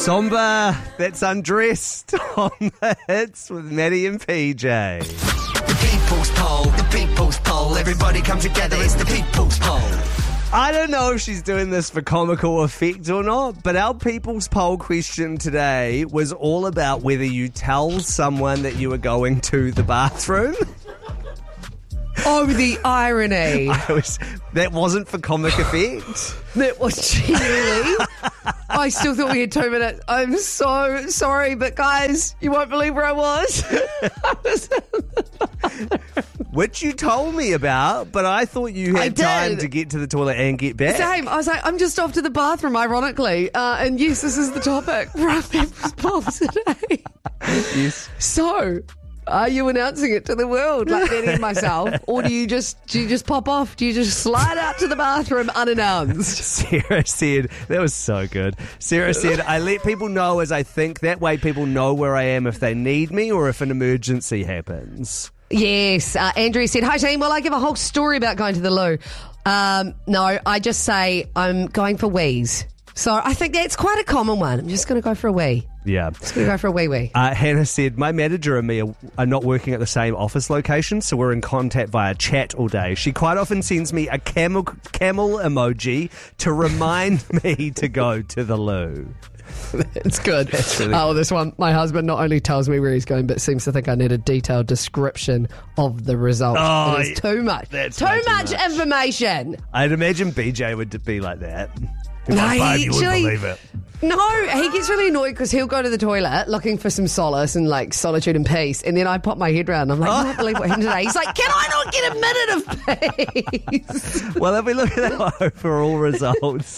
Somber, that's Undressed on the Hits with Maddie and PJ. The people's poll, everybody come together, it's the people's poll. I don't know if she's doing this for comical effect or not, but our people's poll question today was all about whether you tell someone that you were going to the bathroom. Oh, the irony. That wasn't for comic effect. That was genuinely. I still thought we had 2 minutes. I'm so sorry, but guys, you won't believe where I was. Which you told me about, but I thought you had time to get to the toilet and get back. Same. I was like, I'm just off to the bathroom, ironically. And yes, this is the topic for our people's poll today. Yes. So, are you announcing it to the world like Benny and myself, or do you just pop off? Do you just slide out to the bathroom unannounced? Sarah said, that was so good. Sarah said, I let people know as I think. That way people know where I am if they need me or if an emergency happens. Yes. Andrew said, hi team, well, I give a whole story about going to the loo. No, I just say I'm going for wheeze. So I think that's quite a common one. I'm just going to go for a wee. Yeah. Just going to go for a wee. Hannah said, my manager and me are not working at the same office location, so we're in contact via chat all day. She quite often sends me a camel emoji to remind me to go to the loo. It's good. Really this one, my husband not only tells me where he's going, but seems to think I need a detailed description of the result. Oh, it is too much. Too much information. I'd imagine BJ would be like that. No, you wouldn't believe it. No, he gets really annoyed because he'll go to the toilet looking for some solace and like solitude and peace, and then I pop my head round. I'm like, I can't believe what happened today. He's like, can I not get a minute of peace? Well, if we look at our overall results,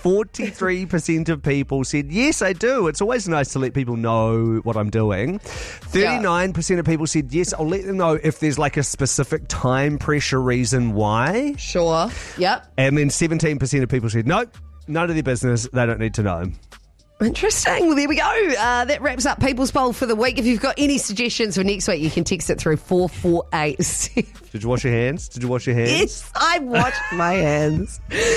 43% of people said, yes, I do. It's always nice to let people know what I'm doing. 39% of people said, yes, I'll let them know if there's like a specific time pressure reason why. Sure. Yep. And then 17% of people said, nope. None of their business. They don't need to know. Interesting. Well, there we go. That wraps up People's Poll for the week. If you've got any suggestions for next week, you can text it through 448. Did you wash your hands? Yes, I washed my hands.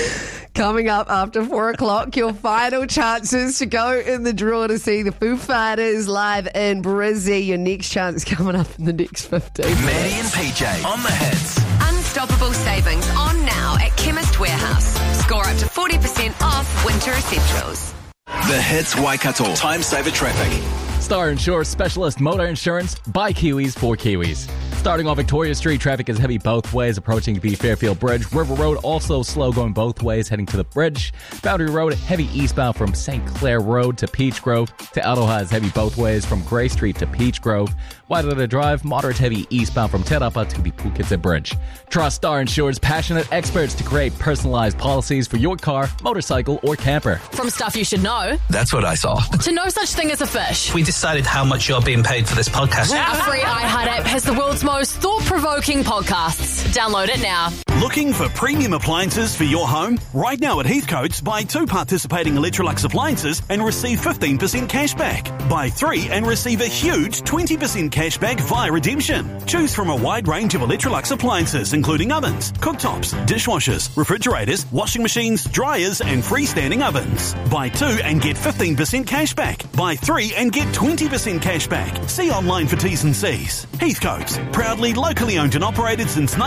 Coming up after 4 o'clock, your final chances to go in the draw to see the Foo Fighters live in Brizzy. Your next chance coming up in the next 15 minutes. Maddie and PJ on the Hits. Unstoppable savings on now at Chemist Warehouse. Score up to 40% off winter essentials. The Hits Waikato Time Saver Traffic. Star Insure Specialist Motor Insurance by Kiwis for Kiwis. Starting on Victoria Street, traffic is heavy both ways approaching the Fairfield Bridge. River Road also slow going both ways heading to the bridge. Boundary Road heavy eastbound from St. Clair Road to Peach Grove. Te Aroha is heavy both ways from Grey Street to Peach Grove. Wairara Drive, moderate heavy eastbound from Te Rapa to the Puketsa Bridge. Trust Star Insure's passionate experts to create personalized policies for your car, motorcycle, or camper. From stuff you should know, That's what I saw. to no such thing as a fish. We decided how much you're being paid for this podcast. Our free iHeart app has the world's most thought-provoking podcasts. Download it now. Looking for premium appliances for your home? Right now at Heathcote's, buy 2 participating Electrolux appliances and receive 15% cash back. Buy 3 and receive a huge 20% cash back via redemption. Choose from a wide range of Electrolux appliances, including ovens, cooktops, dishwashers, refrigerators, washing machines, dryers, and freestanding ovens. Buy 2 and get 15% cash back. Buy 3 and get 20% cash back. See online for T's and C's. Heathcote's, proudly locally owned and operated since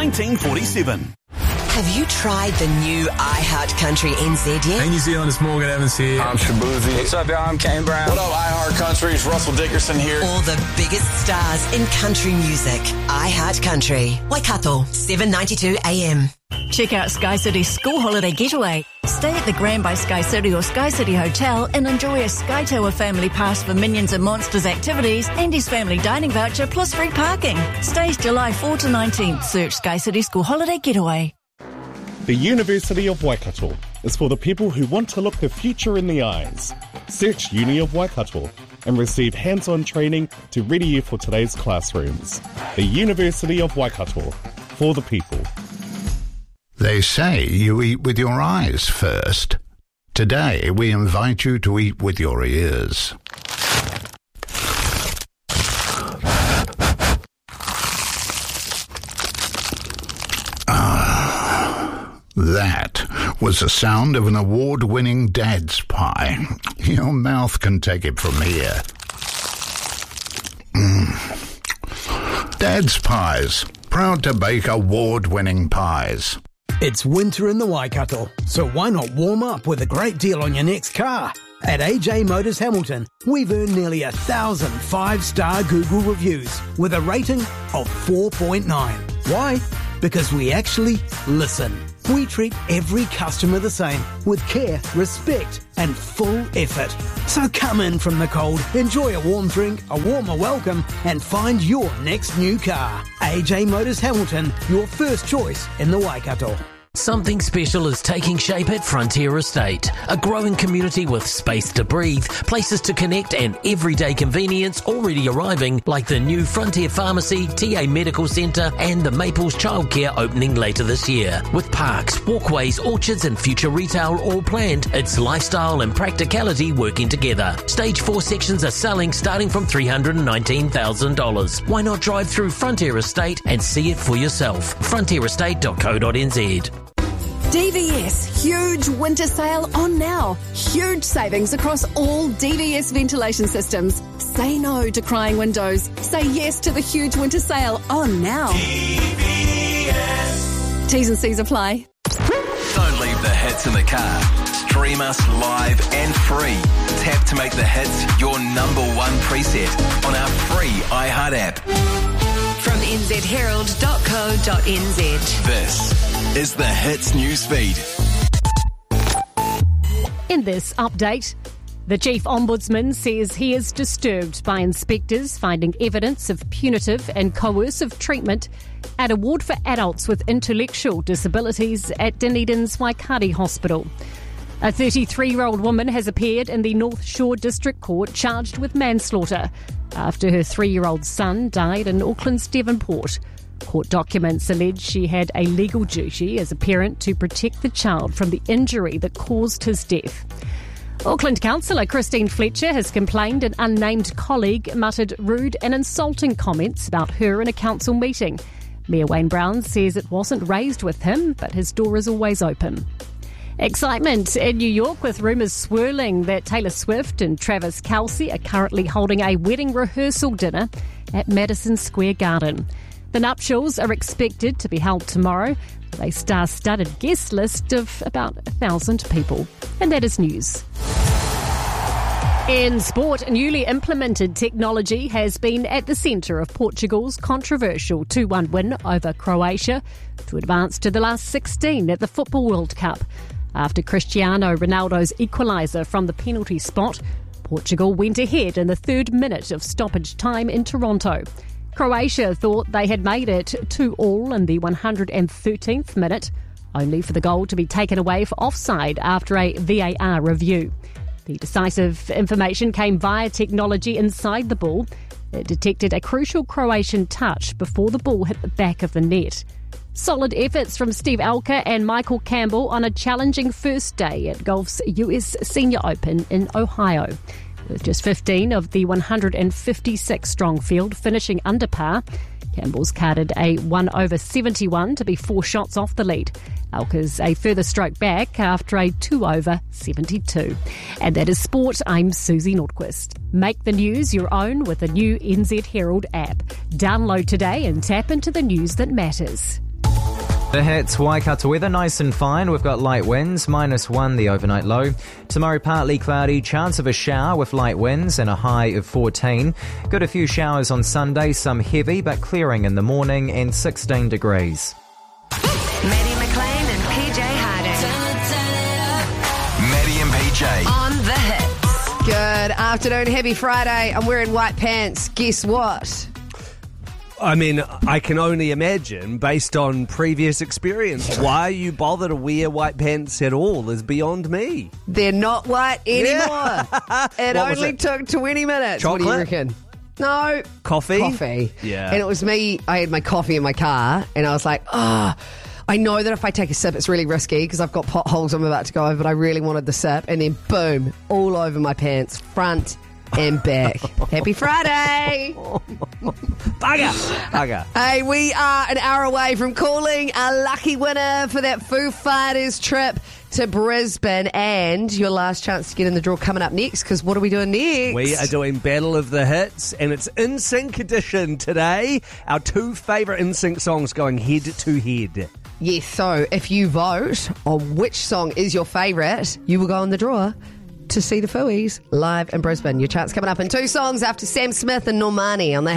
1947. Have you tried the new iHeart Country NZ yet? Hey New Zealand, it's Morgan Evans here. I'm Shabuzi. What's up, y'all? I'm Kane Brown. What up, iHeart Country? It's Russell Dickerson here. All the biggest stars in country music. iHeart Country. Waikato, 7:92 AM. Check out Sky City School Holiday Getaway. Stay at the Grand by Sky City or Sky City Hotel and enjoy a Sky Tower family pass for Minions and Monsters activities and his family dining voucher plus free parking. Stays July 4 to 19th. Search Sky City School Holiday Getaway. The University of Waikato is for the people who want to look the future in the eyes. Search Uni of Waikato and receive hands-on training to ready you for today's classrooms. The University of Waikato, for the people. They say you eat with your eyes first. Today, we invite you to eat with your ears. That was the sound of an award-winning dad's pie. Your mouth can take it from here. Dad's Pies. Proud to bake award-winning pies. It's winter in the Waikato, so why not warm up with a great deal on your next car? At AJ Motors Hamilton, we've earned nearly 1,000 5-star Google reviews with a rating of 4.9. Why? Because we actually listen. We treat every customer the same, with care, respect, and full effort. So come in from the cold, enjoy a warm drink, a warmer welcome, and find your next new car. AJ Motors Hamilton, your first choice in the Waikato. Something special is taking shape at Frontier Estate. A growing community with space to breathe, places to connect and everyday convenience already arriving, like the new Frontier Pharmacy, TA Medical Centre and the Maples Childcare opening later this year. With parks, walkways, orchards and future retail all planned, it's lifestyle and practicality working together. Stage 4 sections are selling starting from $319,000. Why not drive through Frontier Estate and see it for yourself? frontierestate.co.nz. DVS, huge winter sale on now. Huge savings across all DVS ventilation systems. Say no to crying windows. Say yes to the huge winter sale on now. DVS. T's and C's apply. Don't leave the hits in the car. Stream us live and free. Tap to make the hits your number one preset on our free iHeart app. From nzherald.co.nz. This is the Hits newsfeed. In this update, the Chief Ombudsman says he is disturbed by inspectors finding evidence of punitive and coercive treatment at a ward for adults with intellectual disabilities at Dunedin's Waikari Hospital. A 33-year-old woman has appeared in the North Shore District Court charged with manslaughter after her 3-year-old son died in Auckland's Devonport. Court documents allege she had a legal duty as a parent to protect the child from the injury that caused his death. Auckland Councillor Christine Fletcher has complained an unnamed colleague muttered rude and insulting comments about her in a council meeting. Mayor Wayne Brown says it wasn't raised with him, but his door is always open. Excitement in New York with rumours swirling that Taylor Swift and Travis Kelce are currently holding a wedding rehearsal dinner at Madison Square Garden. The nuptials are expected to be held tomorrow with a star-studded guest list of about 1,000 people. And that is news. In sport, newly implemented technology has been at the centre of Portugal's controversial 2-1 win over Croatia to advance to the last 16 at the Football World Cup. After Cristiano Ronaldo's equaliser from the penalty spot, Portugal went ahead in the 3rd minute of stoppage time in Toronto. Croatia thought they had made it 2-2 in the 113th minute, only for the goal to be taken away for offside after a VAR review. The decisive information came via technology inside the ball. It detected a crucial Croatian touch before the ball hit the back of the net. Solid efforts from Steve Alker and Michael Campbell on a challenging first day at golf's US Senior Open in Ohio. With just 15 of the 156-strong field finishing under par, Campbell's carded a 1-over-71 to be 4 shots off the lead. Alker's a further stroke back after a 2-over-72. And that is sport. I'm Susie Nordquist. Make the news your own with the new NZ Herald app. Download today and tap into the news that matters. The Hits, Waikato weather, nice and fine. We've got light winds, -1 the overnight low. Tomorrow partly cloudy, chance of a shower with light winds and a high of 14. Got a few showers on Sunday, some heavy but clearing in the morning and 16 degrees. Maddie McLean and PJ Harding. Maddie and PJ. On the Hits. Good afternoon, happy Friday. I'm wearing white pants. Guess what? I mean, I can only imagine, based on previous experience, why you bother to wear white pants at all is beyond me. They're not white anymore. Yeah. It only took 20 minutes. Chocolate? What do you reckon? No. Coffee? Yeah. And it was me. I had my coffee in my car, and I was like, I know that if I take a sip, it's really risky because I've got potholes I'm about to go over, but I really wanted the sip. And then, boom, all over my pants, front, and back. Happy Friday. Bugger. Hey, we are an hour away from calling a lucky winner for that Foo Fighters trip to Brisbane, and your last chance to get in the draw coming up next, because what are we doing next? We are doing Battle of the Hits, and it's NSYNC edition today. Our 2 favourite NSYNC songs going head to head. Yes, so if you vote on which song is your favourite, you will go in the draw to see the Fooies live in Brisbane. Your chance coming up in 2 songs after Sam Smith and Normani on the